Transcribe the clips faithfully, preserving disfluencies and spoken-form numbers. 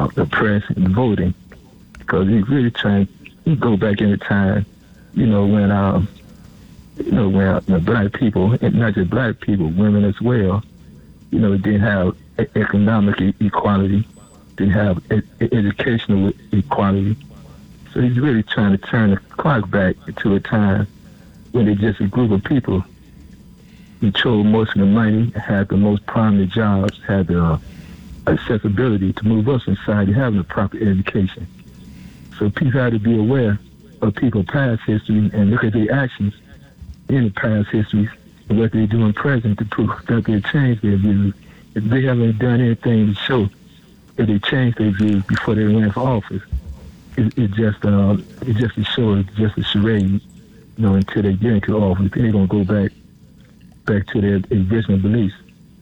uh, the press and voting, because he's really trying to go back in the time, you know, when um, you know, when uh, the black people, and not just black people, women as well, you know, didn't have e- economic e- equality, didn't have e- e- educational equality. So he's really trying to turn the clock back to a time when they just a group of people controlled most of the money, had the most prominent jobs, had the uh, accessibility to move up in society, having a proper education. So people had to be aware of people's past history and look at their actions in the past history and what they do in present to prove that they changed their views. If they haven't done anything to show that they changed their views before they ran for office, it, it just um, it just a show, it's just a charade, you know, until they get into office. They're gonna go back back to their original beliefs.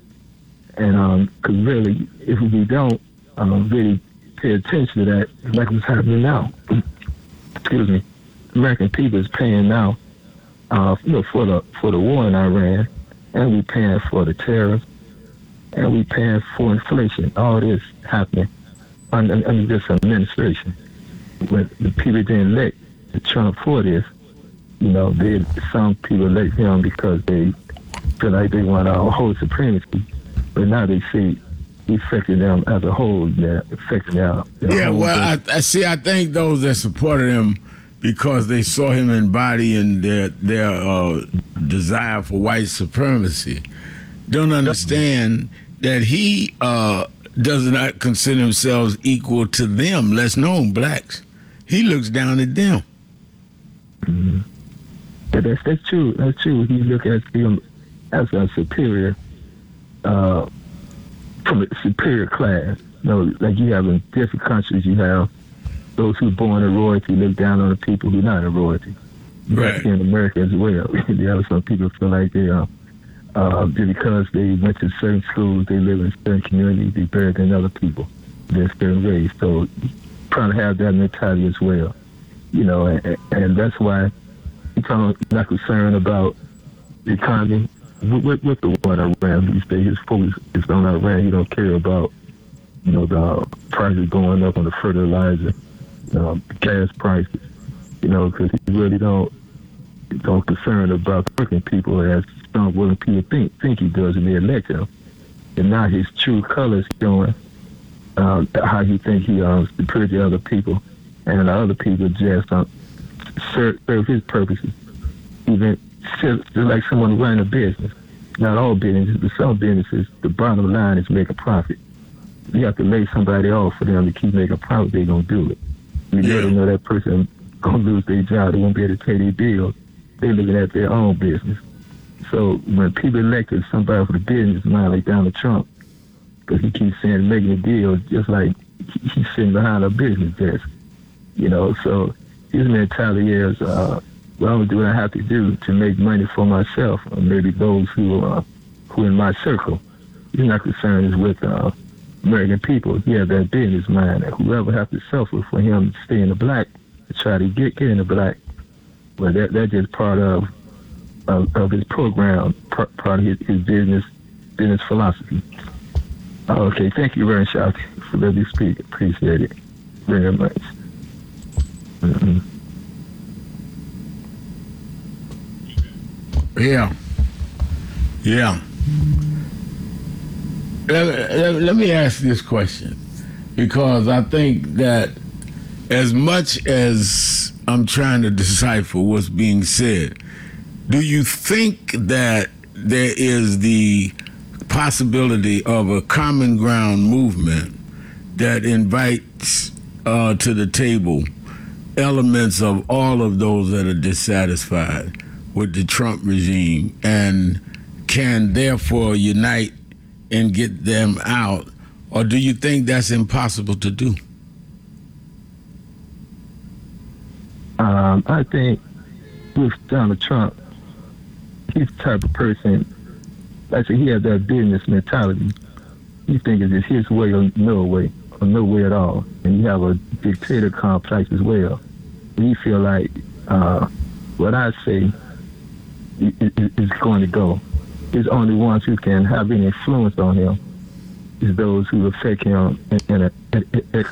And because um, really, if we don't um, really pay attention to that, like what's happening now, excuse me, American people is paying now, uh, you know, for the for the war in Iran, and we paying for the tariffs, and we paying for inflation. All this happening under, under this administration. When the people didn't elect Trump for this, you know, they some people elect him because they feel like they want to hold supremacy. But now they see affecting them as a whole, yeah, affecting them. Yeah, well, I, I see. I think those that supported him because they saw him embodying their their uh, desire for white supremacy don't understand that he uh, does not consider himself equal to them, less known blacks. He looks down at them. Mm-hmm. Yeah, that's that's true. That's true. He look at them as a superior. Uh, from a superior class. You know, like you have in different countries, you have those who are born in royalty look down on the people who are not in royalty. Right. Here in America as well. There are some people feel like they are, uh, because they went to certain schools, they live in certain communities, they better than other people. They're certain race. So trying to have that mentality as well. You know, and, and that's why he's not concerned about the economy. With, with the one Iran, he say his focus is on Iran. He don't care about, you know, the prices going up on the fertilizer, um, gas prices, you know, because he really don't don't concerned about working people as some willing people think think he does when they elect him. And now his true colors showing um, how he think he um, superior to other people, and the other people just um, serve, serve his purposes. Even just like someone running a business. Not all businesses, but some businesses, the bottom line is make a profit. You have to lay somebody off for them to keep making a profit, they're going to do it. You yeah. never know that person going to lose their job, they won't be able to pay their bills. They're looking at their own business. So when people elected somebody for the business mind like Donald Trump, because he keeps saying making a deal just like he's sitting behind a business desk. You know, so his mentality is, uh, well, I'm gonna do what I have to do to make money for myself, or maybe those who are who in my circle. He's not concerned with uh, American people. He has that business mind that whoever has to suffer for him to stay in the black, to try to get get in the black. Well, that that's just part of of, of his program, part, part of his, his business business philosophy. Okay, thank you very much for letting me speak. Appreciate it very much. Mm-hmm. Yeah. Yeah. Let, let, let me ask this question, because I think that as much as I'm trying to decipher what's being said, do you think that there is the possibility of a common ground movement that invites uh, to the table elements of all of those that are dissatisfied with the Trump regime and can therefore unite and get them out? Or do you think that's impossible to do? Um, I think with Donald Trump, he's the type of person, like I said, he has that business mentality. He thinks it's his way or no way, or no way at all. And you have a dictator complex as well. We feel like uh, what I say is going to go. It's only ones who can have any influence on him is those who affect him in, in an